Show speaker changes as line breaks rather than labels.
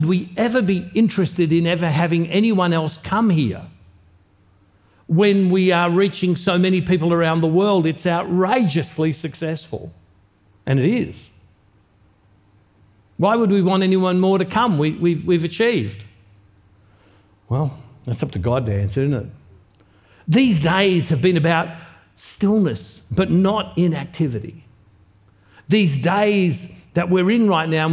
Would we ever be interested in ever having anyone else come here? When we are reaching so many people around the world, it's outrageously successful. And it is. Why would we want anyone more to come? We've achieved. Well, that's up to God to answer, isn't it? These days have been about stillness, but not inactivity. These days that we're in right now,